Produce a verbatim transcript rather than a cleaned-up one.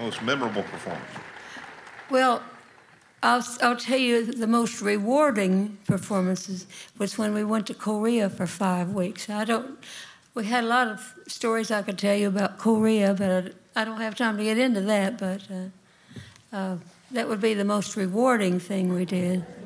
most memorable performance? Well, I'll, I'll tell you the most rewarding performances was when we went to Korea for five weeks. I don't, we had a lot of stories I could tell you about Korea, but I don't have time to get into that, but uh, uh, that would be the most rewarding thing we did.